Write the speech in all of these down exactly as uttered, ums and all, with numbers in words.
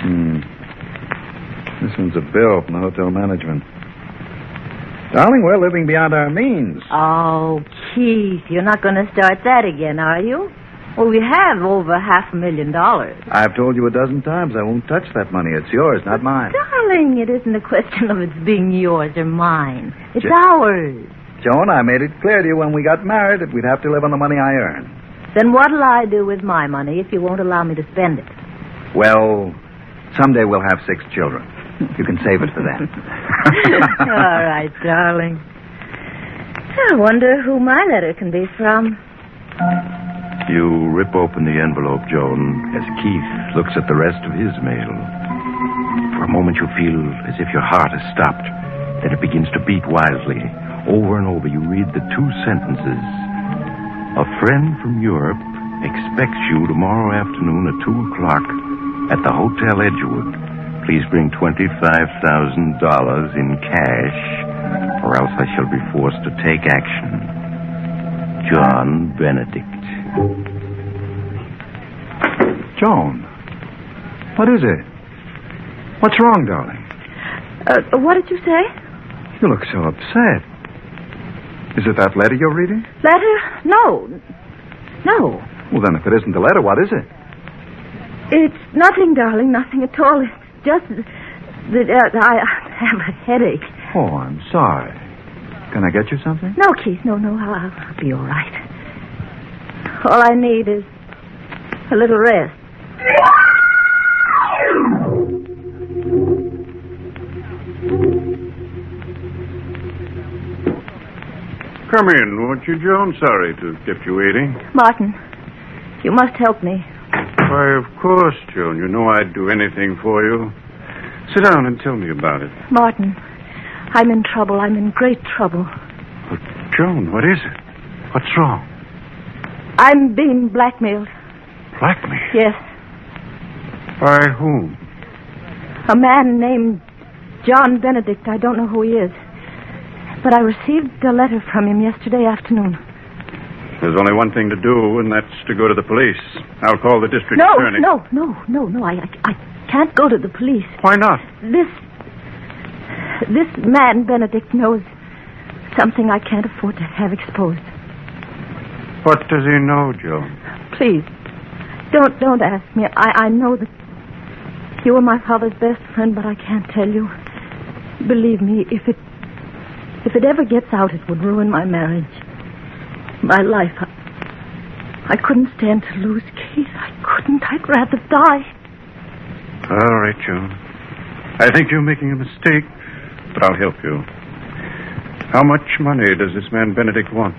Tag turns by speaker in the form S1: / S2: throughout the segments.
S1: Hmm. This one's a bill from the hotel management. Darling, we're living beyond our means.
S2: Oh, Keith, you're not going to start that again, are you? Well, we have over half a million dollars.
S1: I've told you a dozen times I won't touch that money. It's yours, not mine.
S2: Darling, it isn't a question of it's being yours or mine. It's
S1: Jo-
S2: ours.
S1: Joan, I made it clear to you when we got married that we'd have to live on the money I earn.
S2: Then what'll I do with my money if you won't allow me to spend it?
S1: Well, someday we'll have six children. You can save it for then.
S2: All right, darling. I wonder who my letter can be from.
S3: You rip open the envelope, Joan, as Keith looks at the rest of his mail. For a moment you feel as if your heart has stopped. Then it begins to beat wildly. Over and over you read the two sentences. A friend from Europe expects you tomorrow afternoon at two o'clock at the Hotel Edgewood. Please bring twenty-five thousand dollars in cash, or else I shall be forced to take action. John Benedict.
S1: Joan, what is it? What's wrong, darling?
S2: Uh, what did you say?
S1: You look so upset. Is it that letter you're reading?
S2: Letter? No. No.
S1: Well, then, if it isn't the letter, what is it?
S2: It's nothing, darling, nothing at all. It's just that uh, I have a headache.
S1: Oh, I'm sorry. Can I get you something?
S2: No, Keith, no, no, I'll, I'll be all right. All I need is a little rest.
S4: Come in, won't you, Joan? Sorry to keep you waiting.
S2: Martin, you must help me.
S4: Why, of course, Joan. You know I'd do anything for you. Sit down and tell me about it.
S2: Martin, I'm in trouble. I'm in great trouble.
S4: But, Joan, what is it? What's wrong?
S2: I'm being blackmailed.
S4: Blackmail?
S2: Yes.
S4: By whom?
S2: A man named John Benedict. I don't know who he is. But I received a letter from him yesterday afternoon.
S4: There's only one thing to do, and that's to go to the police. I'll call the district
S2: no,
S4: attorney.
S2: No, no, no, no, I, I, I can't go to the police.
S4: Why not?
S2: This, this man, Benedict, knows something I can't afford to have exposed.
S4: What does he know, Joan?
S2: Please, don't, don't ask me. I, I know that you are my father's best friend, but I can't tell you. Believe me, if it, if it ever gets out, it would ruin my marriage. My life. I, I couldn't stand to lose Keith. I couldn't. I'd rather die.
S4: All right, Joan. I think you're making a mistake, but I'll help you. How much money does this man Benedict want?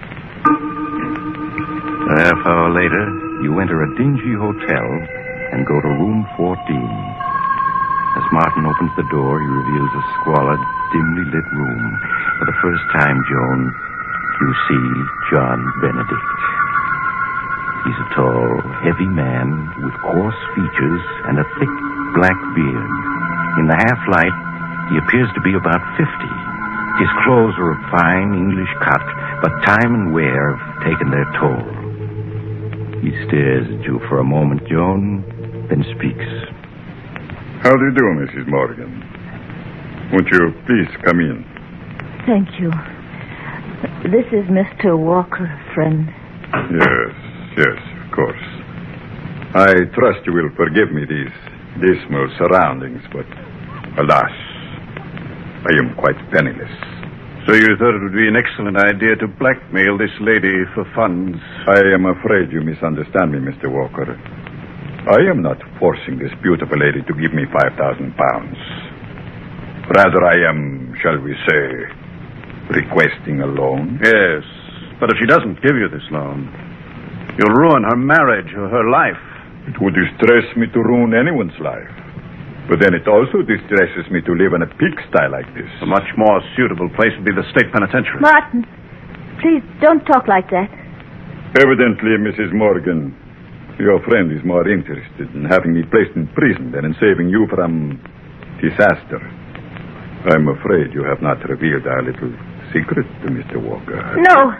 S3: A half hour later, you enter a dingy hotel and go to room fourteen. As Martin opens the door, he reveals a squalid, dimly lit room. For the first time, Joan, you see John Benedict. He's a tall, heavy man with coarse features and a thick black beard. In the half-light, he appears to be about fifty. His clothes are of fine English cut, but time and wear have taken their toll. He stares at you for a moment, Joan, then speaks.
S5: How do you do, Missus Morgan? Won't you please come in?
S2: Thank you. This is Mister Walker, friend.
S5: Yes, yes, of course. I trust you will forgive me these dismal surroundings, but alas, I am quite penniless.
S4: So you thought it would be an excellent idea to blackmail this lady for funds?
S5: I am afraid you misunderstand me, Mister Walker. I am not forcing this beautiful lady to give me five thousand pounds. Rather, I am, shall we say, requesting a loan.
S4: Yes, but if she doesn't give you this loan, you'll ruin her marriage or her life.
S5: It would distress me to ruin anyone's life. But then it also distresses me to live in a pigsty like this.
S4: A much more suitable place would be the state penitentiary.
S2: Martin, please don't talk like that.
S5: Evidently, Missus Morgan, your friend is more interested in having me placed in prison than in saving you from disaster. I'm afraid you have not revealed our little secret to Mister Walker.
S2: No.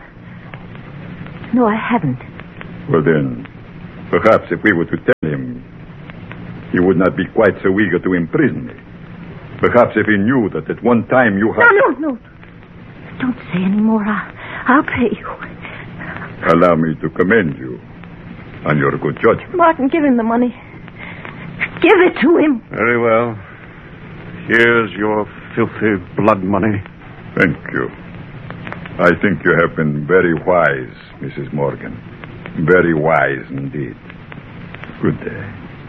S2: No, I haven't.
S5: Well, then, perhaps if we were to tell him, he would not be quite so eager to imprison me. Perhaps if he knew that at one time you had...
S2: No, no, no. Don't say any more. I'll, I'll pay you.
S5: Allow me to commend you on your good judgment.
S2: Martin, give him the money. Give it to him.
S4: Very well. Here's your filthy blood money.
S5: Thank you. I think you have been very wise, Missus Morgan. Very wise indeed. Good day.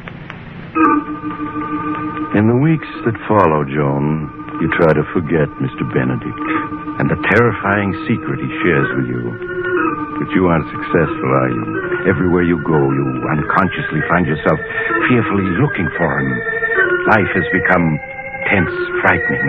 S3: In the weeks that follow, Joan, you try to forget Mister Benedict and the terrifying secret he shares with you. But you aren't successful, are you? Everywhere you go, you unconsciously find yourself fearfully looking for him. Life has become tense, frightening.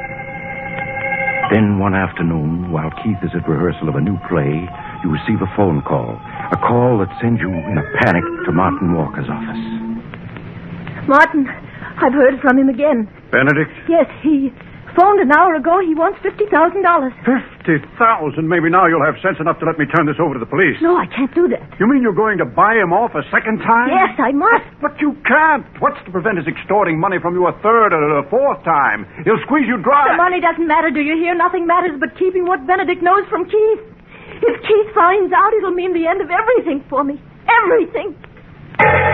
S3: Then one afternoon, while Keith is at rehearsal of a new play, you receive a phone call. A call that sends you in a panic to Martin Walker's office.
S2: Martin, I've heard from him again.
S4: Benedict?
S2: Yes, he phoned an hour ago. He wants fifty thousand dollars.
S4: Fifty thousand? Maybe now you'll have sense enough to let me turn this over to the police.
S2: No, I can't do that.
S4: You mean you're going to buy him off a second time?
S2: Yes, I must.
S4: But you can't. What's to prevent his extorting money from you a third or a fourth time? He'll squeeze you dry.
S2: The money doesn't matter, do you hear? Nothing matters but keeping what Benedict knows from Keith. If Keith finds out, it'll mean the end of everything for me. Everything.